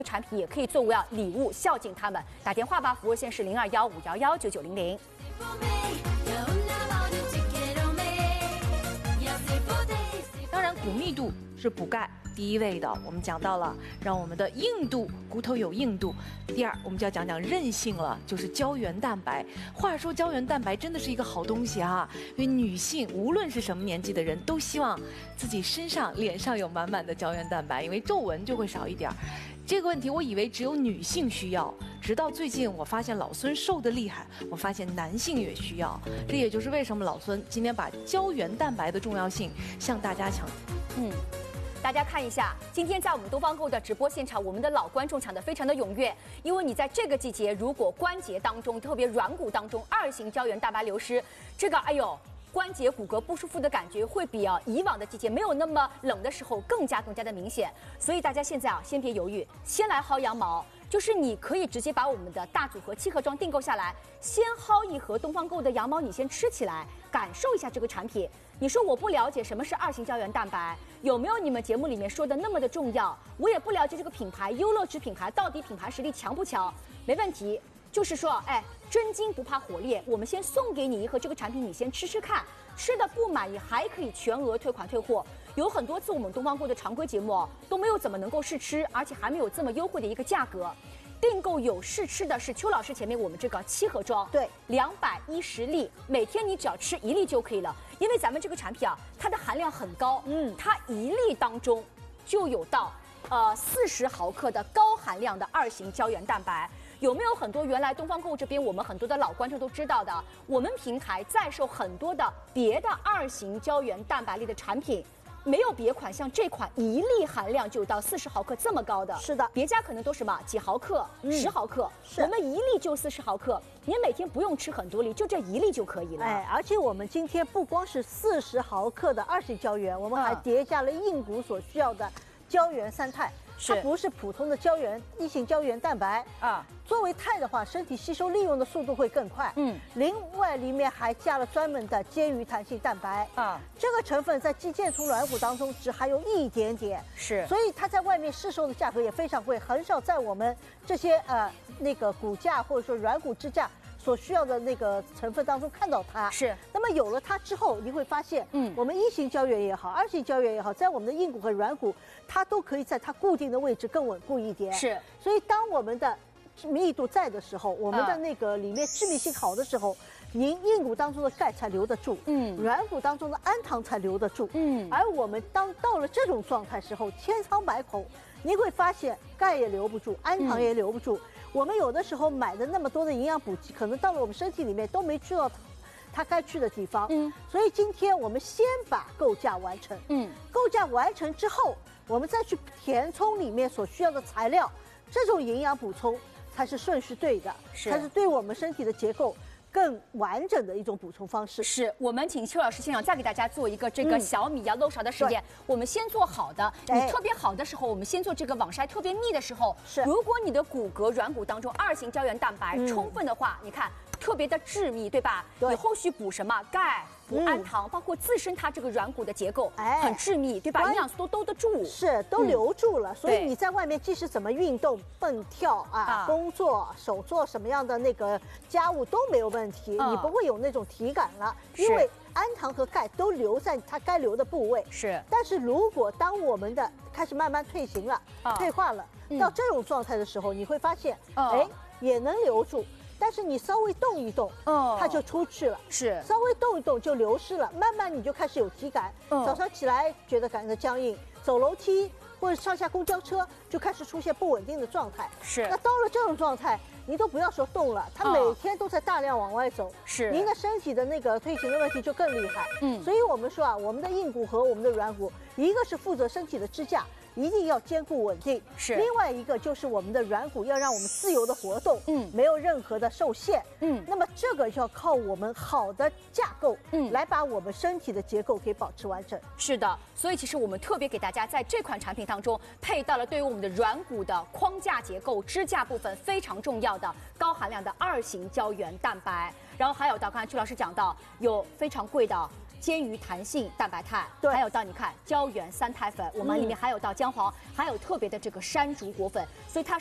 产品也可以作为礼物孝敬他们。打电话吧，服务线是0215119900。 当然，骨密度是补钙第一位的，我们讲到了，让我们的硬度，骨头有硬度。第二，我们就要讲讲韧性了，就是胶原蛋白。话说胶原蛋白真的是一个好东西啊，因为女性无论是什么年纪的人，都希望自己身上、脸上有满满的胶原蛋白，因为皱纹就会少一点儿。这个问题我以为只有女性需要，直到最近我发现老孙瘦得厉害，我发现男性也需要。这也就是为什么老孙今天把胶原蛋白的重要性向大家强。 大家看一下，今天在我们东方购的直播现场，我们的老观众抢得非常的踊跃，因为你在这个季节，如果关节当中，特别软骨当中2型胶原蛋白流失，这个关节骨骼不舒服的感觉会比以往的季节没有那么冷的时候更加的明显。所以大家现在先别犹豫，先来薅羊毛。就是你可以直接把我们的大组合7盒装订购下来，先薅一盒东方购的羊毛，你先吃起来，感受一下这个产品。你说我不了解什么是2型胶原蛋白，有没有你们节目里面说的那么的重要？我也不了解这个品牌优乐值品牌到底品牌实力强不强？没问题，就是说，真金不怕火炼，我们先送给你一盒这个产品，你先吃吃看，吃的不满意还可以全额退款退货。有很多次我们东方购的常规节目都没有怎么能够试吃，而且还没有这么优惠的一个价格。订购有试吃的是邱老师前面我们这个7盒装，对，210粒，每天你只要吃1粒就可以了。因为咱们这个产品它的含量很高，它1粒当中就有到40毫克的高含量的2型胶原蛋白。有没有很多原来东方购这边我们很多的老观众都知道的，我们平台在售很多的别的2型胶原蛋白类的产品。没有别款像这款1粒含量就有到40毫克这么高的，是的，别家可能都是几毫克、10毫克，我们1粒就40毫克，你每天不用吃很多粒，就这1粒就可以了。 而且我们今天不光是40毫克的2型胶原，我们还叠加了硬骨所需要的胶原3肽。它不是普通的1型胶原蛋白作为肽的话，身体吸收利用的速度会更快。另外里面还加了专门的肩鱼弹性蛋白这个成分在肌腱丛软骨当中只含有一点点，所以它在外面市售的价格也非常贵，很少在我们这些骨架或者说软骨支架所需要的那个成分当中看到它。那么有了它之后，你会发现，我们1型胶原也好，2型胶原也好，在我们的硬骨和软骨，它都可以在它固定的位置更稳固一点。所以当我们的密度在的时候，我们的那个里面致密性好的时候，您硬骨当中的钙才留得住，软骨当中的氨糖才留得住，而我们当到了这种状态时候，千疮百孔，你会发现钙也留不住，氨糖也留不住。我们有的时候买的那么多的营养补剂，可能到了我们身体里面都没去到它该去的地方。所以今天我们先把构架完成，构架完成之后，我们再去填充里面所需要的材料，这种营养补充才是顺序对的，它是对我们身体的结构更完整的一种补充方式。 我们请邱老师现场再给大家做一个这个小米漏勺的实验。我们先做好的，你特别好的时候，我们先做这个网筛特别密的时候，如果你的骨骼软骨当中2型胶原蛋白充分的话，你看特别的致密，对吧？你后续补什么钙？补氨糖，包括自身它这个软骨的结构很致密，对吧？营养素都兜得住， 都留住了。所以你在外面即使怎么运动、蹦跳工作、手做什么样的那个家务都没有问题，你不会有那种体感了，因为氨糖和钙都留在它该留的部位。但是如果当我们的开始慢慢退行了、退化了，到这种状态的时候，你会发现，也能留住。但是你稍微动一动，它就出去了。稍微动一动就流失了，慢慢你就开始有体感。早上起来觉得感觉僵硬，走楼梯或者上下公交车就开始出现不稳定的状态。那到了这种状态，您都不要说动了，它每天都在大量往外走，您的身体的那个退行的问题就更厉害。所以我们说我们的硬骨和我们的软骨，一个是负责身体的支架，一定要兼顾稳定。另外一个就是我们的软骨要让我们自由的活动，没有任何的受限。那么这个要靠我们好的架构，来把我们身体的结构给保持完整。 所以其实我们特别给大家在这款产品当中配到了对于我们的软骨的框架结构、支架部分非常重要的高含量的2型胶原蛋白。然后还有到刚才邱老师讲到有非常贵的煎鱼弹性蛋白肽， 对， 还有到你看胶原三肽粉，我们里面还有到姜黄，还有特别的这个山竹果粉，所以它